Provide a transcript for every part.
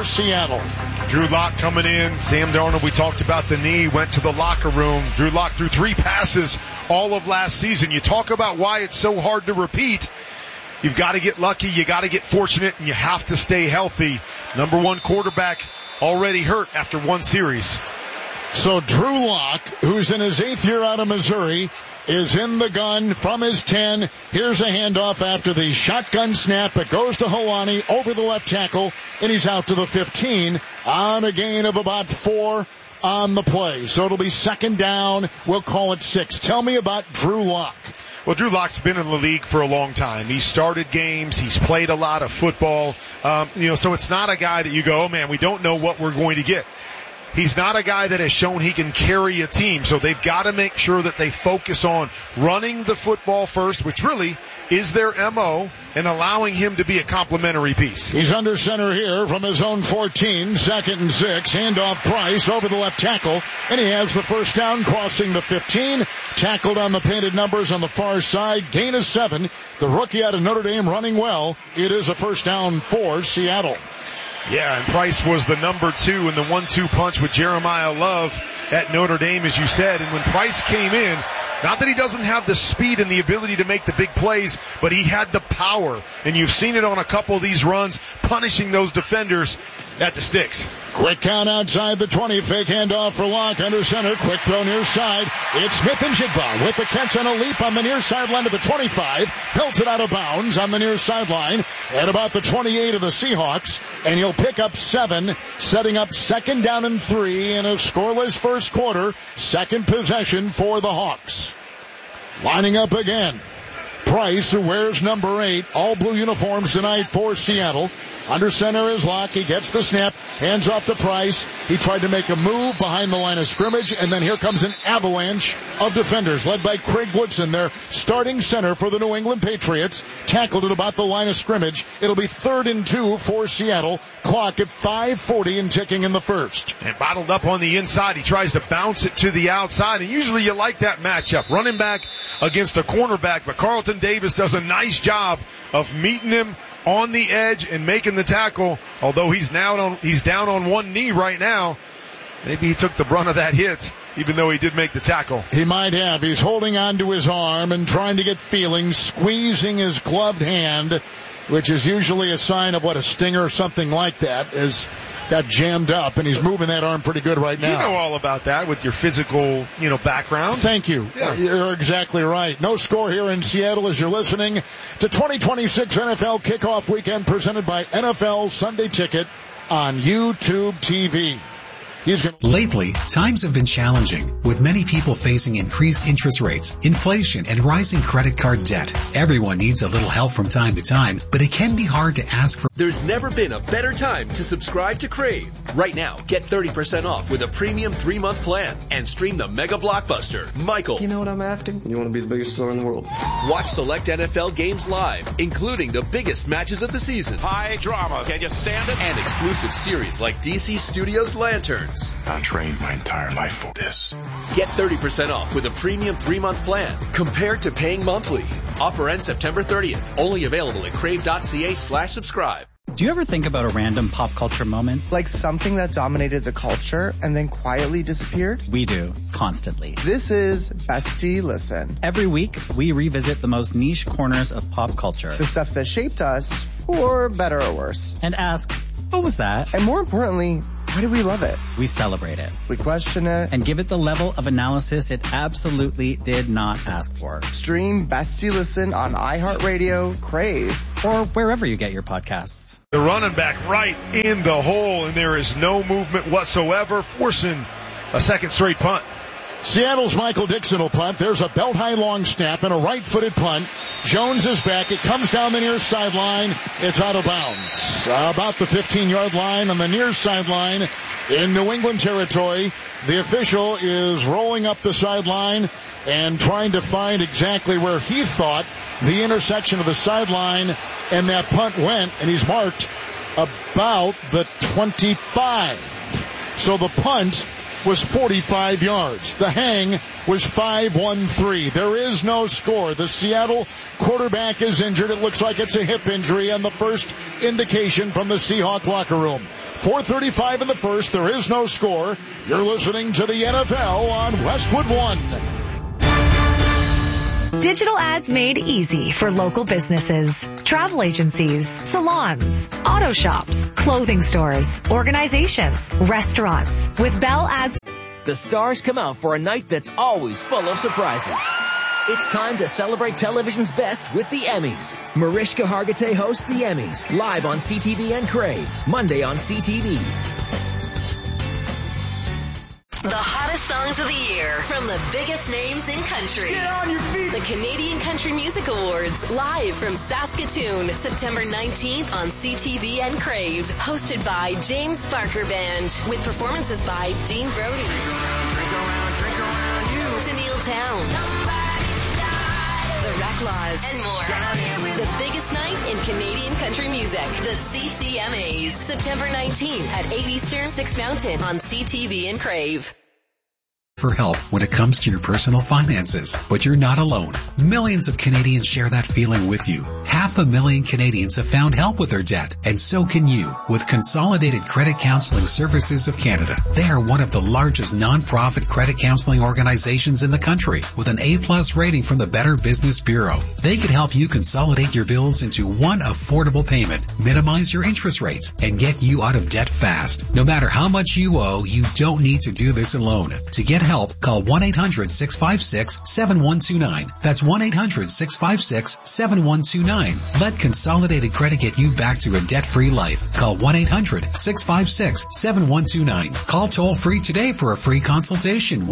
for Seattle. Drew Lock coming in. Sam Darnold, we talked about the knee, went to the locker room. Drew Lock threw 3 passes all of last season. You talk about why it's so hard to repeat. You've got to get lucky, you got to get fortunate, and you have to stay healthy. Number 1 quarterback already hurt after 1 series. So Drew Lock, who's in his 8th year out of Missouri, is in the gun from his 10. Here's a handoff after the shotgun snap. It goes to Helwani over the left tackle, and he's out to the 15 on a gain of about 4 on the play. So it'll be 2nd down. We'll call it 6. Tell me about Drew Lock. Well, Drew Lock's been in the league for a long time. He's started games. He's played a lot of football. So it's not a guy that you go, oh man, we don't know what we're going to get. He's not a guy that has shown he can carry a team, so they've got to make sure that they focus on running the football first, which really is their MO, and allowing him to be a complementary piece. He's under center here from his own 14, 2nd and 6. Handoff Price over the left tackle, and he has the 1st down crossing the 15. Tackled on the painted numbers on the far side. Gain of 7. The rookie out of Notre Dame running well. It is a 1st down for Seattle. Yeah, and Price was the number 2 in the 1-2 punch with Jeremiah Love at Notre Dame, as you said. And when Price came in, not that he doesn't have the speed and the ability to make the big plays, but he had the power. And you've seen it on a couple of these runs, punishing those defenders at the sticks. Quick count outside the 20. Fake handoff for Lock under center. Quick throw near side. It's Smith-Njigba with the catch on a leap on the near sideline of the 25. Pelted out of bounds on the near sideline at about the 28 of the Seahawks. And he'll pick up 7, setting up 2nd down and 3 in a scoreless first quarter. 2nd possession for the Hawks. Lining up again. Price, who wears number 8, all blue uniforms tonight for Seattle. Under center is Lock. He gets the snap, hands off to Price. He tried to make a move behind the line of scrimmage, and then here comes an avalanche of defenders led by Craig Woodson, their starting center for the New England Patriots. Tackled at about the line of scrimmage. It'll be 3rd and 2 for Seattle. Clock at 5:40 and ticking in the first. And bottled up on the inside. He tries to bounce it to the outside, and usually you like that matchup. Running back against a cornerback, but Carlton Davis does a nice job of meeting him on the edge and making the tackle, although he's down on 1 knee right now. Maybe he took the brunt of that hit, even though he did make the tackle. He might have. He's holding on to his arm and trying to get feeling, squeezing his gloved hand, which is usually a sign of a stinger or something like that, is got jammed up, and he's moving that arm pretty good right now. You know all about that with your physical, background. Thank you. Yeah. You're exactly right. No score here in Seattle as you're listening to 2026 NFL Kickoff Weekend presented by NFL Sunday Ticket on YouTube TV. Lately, times have been challenging, with many people facing increased interest rates, inflation, and rising credit card debt. Everyone needs a little help from time to time, but it can be hard to ask for. There's never been a better time to subscribe to Crave. Right now, get 30% off with a premium 3-month plan and stream the mega blockbuster, Michael. You know what I'm after? You want to be the biggest star in the world. Watch select NFL games live, including the biggest matches of the season. High drama. Can you stand it? And exclusive series like DC Studios Lanterns. I trained my entire life for this. Get 30% off with a premium 3-month plan compared to paying monthly. Offer ends September 30th. Only available at crave.ca/subscribe. Do you ever think about a random pop culture moment? Like something that dominated the culture and then quietly disappeared? We do, constantly. This is Bestie Listen. Every week, we revisit the most niche corners of pop culture. The stuff that shaped us, for better or worse. And ask, what was that? And more importantly, why do we love it? We celebrate it. We question it. And give it the level of analysis it absolutely did not ask for. Stream Bestie Listen on iHeartRadio, Crave, or wherever you get your podcasts. The running back right in the hole, and there is no movement whatsoever, forcing a 2nd straight punt. Seattle's Michael Dixon will punt. There's a belt-high long snap and a right-footed punt. Jones is back. It comes down the near sideline. It's out of bounds. About the 15-yard line on the near sideline in New England territory. The official is rolling up the sideline and trying to find exactly where he thought the intersection of the sideline and that punt went, and he's marked about the 25. So the punt was 45 yards. The hang was 5-1-3. There is no score. The Seattle quarterback is injured. It looks like it's a hip injury, and the first indication from the Seahawk locker room. 4:35 in the first. There is no score. You're listening to the NFL on Westwood One. Digital ads made easy for local businesses, travel agencies, salons, auto shops, clothing stores, organizations, restaurants. With Bell Ads. The stars come out for a night that's always full of surprises. It's time to celebrate television's best with the Emmys. Mariska Hargitay hosts the Emmys, live on CTV and Crave, Monday on CTV. The hottest songs of the year from the biggest names in country. Get on your feet! The Canadian Country Music Awards, live from Saskatoon, September 19th on CTV and Crave. Hosted by James Barker Band, with performances by Dean Brody, Drink around you, Tennille Towne, The Reclaws, and more. The biggest night in Canadian country music, the CCMAs, September 19th at 8 Eastern, 6 Mountain on CTV and Crave. For help when it comes to your personal finances, but you're not alone. Millions of Canadians share that feeling with you. 500,000 Canadians have found help with their debt, and so can you with Consolidated Credit Counseling Services of Canada. They are one of the largest non-profit credit counseling organizations in the country with an A+ rating from the Better Business Bureau. They can help you consolidate your bills into one affordable payment, minimize your interest rates, and get you out of debt fast. No matter how much you owe, you don't need to do this alone. To get help, call 1-800-656-7129. That's 1-800-656-7129. Let Consolidated Credit get you back to a debt-free life. Call 1-800-656-7129. Call toll-free today for a free consultation.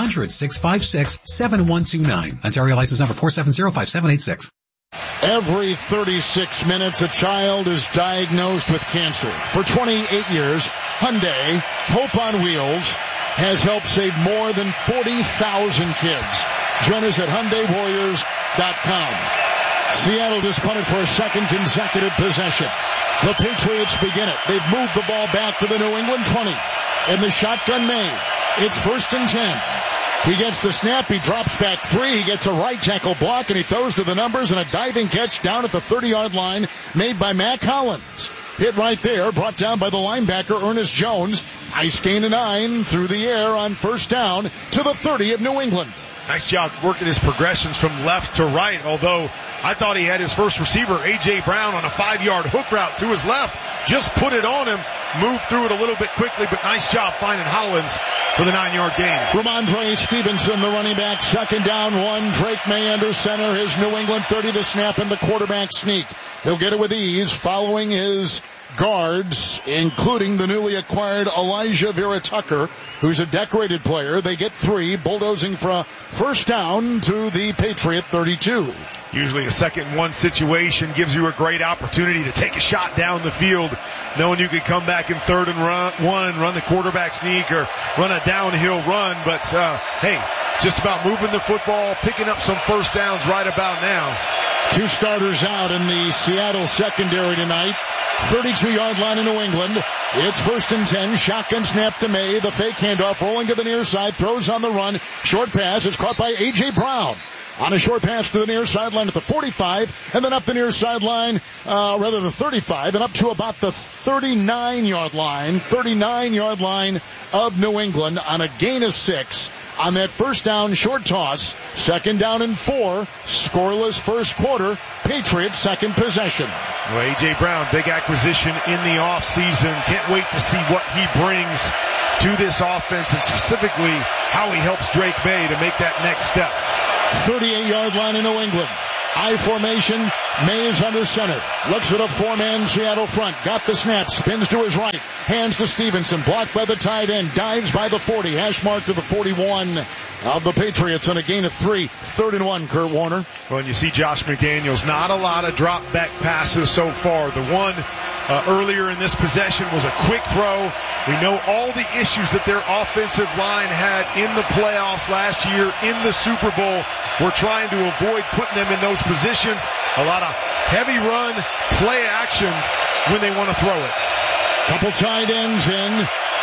1-800-656-7129. Ontario license number 4705786. Every 36 minutes, a child is diagnosed with cancer. For 28 years, Hyundai, Hope on Wheels, has helped save more than 40,000 kids. Join us at HyundaiWarriors.com. Seattle just punted for a second consecutive possession. The Patriots begin it. They've moved the ball back to the New England 20. And the shotgun made. It's 1st and 10. He gets the snap. He drops back 3. He gets a right tackle block, and he throws to the numbers, and a diving catch down at the 30-yard line made by Matt Collins. Hit right there, brought down by the linebacker, Ernest Jones. Nice gain of 9 through the air on 1st down to the 30 of New England. Nice job working his progressions from left to right, although I thought he had his first receiver, A.J. Brown, on a 5-yard hook route to his left. Just put it on him, moved through it a little bit quickly, but nice job finding Hollins for the 9-yard gain. Ramondre Stevenson, the running back, 2nd down 1. Drake May under center, his New England 30, the snap and the quarterback sneak. He'll get it with ease following his guards, including the newly acquired Elijah Vera Tucker, who's a decorated player. They get 3, bulldozing for a 1st down to the Patriot 32. Usually a 2nd and 1 situation gives you a great opportunity to take a shot down the field, knowing you could come back in 3rd and 1 and run the quarterback sneak or run a downhill run. But, hey, just about moving the football, picking up some 1st downs right about now. 2 starters out in the Seattle secondary tonight. 32-yard line in New England. It's 1st and 10. Shotgun snap to May. The fake handoff rolling to the near side. Throws on the run. Short pass. It's caught by A.J. Brown. On a short pass to the near sideline at the 45, and then up the near sideline, rather the 35, and up to about the 39-yard line of New England on a gain of 6 on that 1st down short toss. 2nd down and 4, scoreless 1st quarter. Patriots 2nd possession. Well, A.J. Brown, big acquisition in the offseason. Can't wait to see what he brings to this offense, and specifically how he helps Drake May to make that next step. 38-yard line in New England. I formation. May is under center. Looks at a 4-man Seattle front. Got the snap. Spins to his right. Hands to Stevenson. Blocked by the tight end. Dives by the 40. Hash mark to the 41 of the Patriots on a gain of 3. 3rd and 1, Kurt Warner. Well, and you see Josh McDaniels. Not a lot of drop back passes so far. The one earlier in this possession was a quick throw. We know all the issues that their offensive line had in the playoffs last year, in the Super Bowl. We're trying to avoid putting them in those positions. A lot of heavy run, play action when they want to throw it. Couple tight ends in.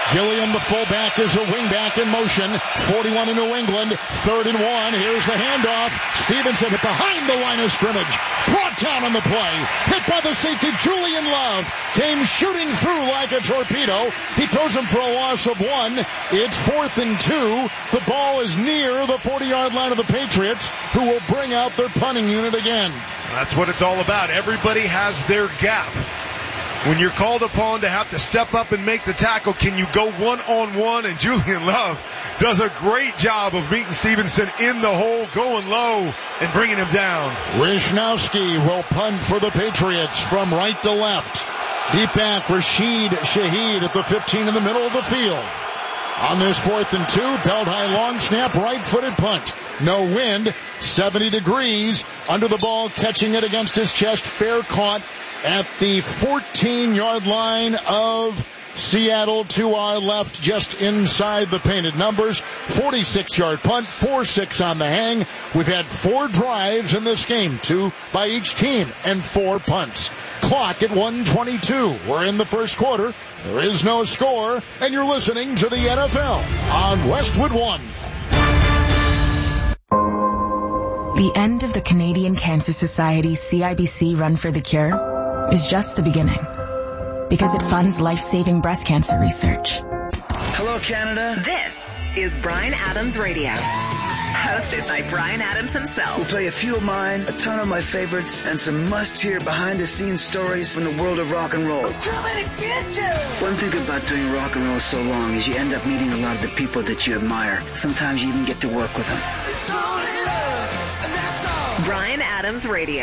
Gilliam, the fullback, is a wingback in motion. 41 in New England. 3rd and 1. Here's the handoff. Stevenson behind the line of scrimmage. Brought down on the play. Hit by the safety. Julian Love came shooting through like a torpedo. He throws him for a loss of 1. It's 4th and 2. The ball is near the 40-yard line of the Patriots, who will bring out their punting unit again. That's what it's all about. Everybody has their gap. When you're called upon to have to step up and make the tackle, can you go one-on-one? And Julian Love does a great job of meeting Stevenson in the hole, going low, and bringing him down. Wisnowski will punt for the Patriots from right to left. Deep back, Rashid Shaheed at the 15 in the middle of the field. On this 4th and 2, belt high long snap, right-footed punt. No wind, 70 degrees. Under the ball, catching it against his chest, fair caught at the 14-yard line of Seattle to our left, just inside the painted numbers. 46-yard punt, 4-6 on the hang. We've had 4 drives in this game, 2 by each team, and 4 punts. Clock at 1:22. We're in the first quarter. There is no score, and you're listening to the NFL on Westwood One. The end of the Canadian Cancer Society CIBC Run for the Cure is just the beginning, because it funds life-saving breast cancer research. Hello, Canada. This is Bryan Adams Radio, hosted by Bryan Adams himself. We'll play a few of mine, a ton of my favorites, and some must-hear behind-the-scenes stories from the world of rock and roll. One thing about doing rock and roll so long is you end up meeting a lot of the people that you admire. Sometimes you even get to work with them. Bryan Adams Radio.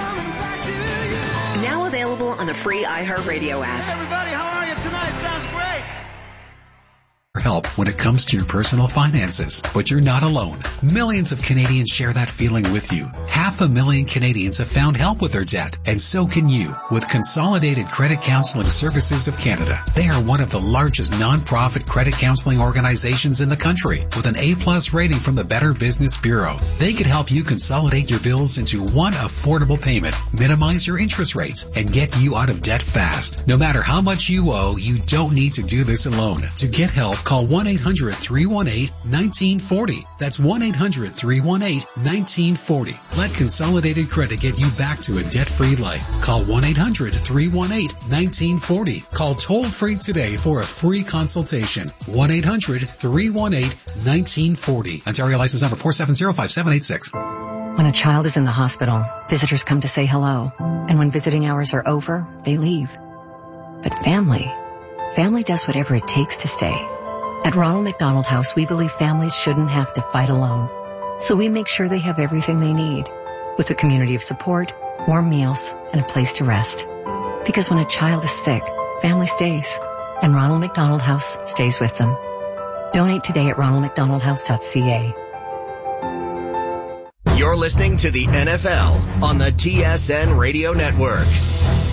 Now available on the free iHeartRadio app. Hey everybody, how are you tonight? Sounds great. Help when it comes to your personal finances, but you're not alone. Millions of Canadians share that feeling with you. 500,000 Canadians have found help with their debt, and so can you with Consolidated Credit Counseling Services of Canada. They are one of the largest non-profit credit counseling organizations in the country with an A+ rating from the Better Business Bureau. They could help you consolidate your bills into one affordable payment, minimize your interest rates, and get you out of debt fast. No matter how much you owe, you don't need to do this alone. To get help, call 1-800-318-1940. That's 1-800-318-1940. Let Consolidated Credit get you back to a debt-free life. Call 1-800-318-1940. Call toll-free today for a free consultation. 1-800-318-1940. Ontario license number 4705786. When a child is in the hospital, visitors come to say hello. And when visiting hours are over, they leave. But family does whatever it takes to stay. At Ronald McDonald House, we believe families shouldn't have to fight alone. So we make sure they have everything they need, with a community of support, warm meals, and a place to rest. Because when a child is sick, family stays, and Ronald McDonald House stays with them. Donate today at ronaldmcdonaldhouse.ca. You're listening to the NFL on the TSN Radio Network.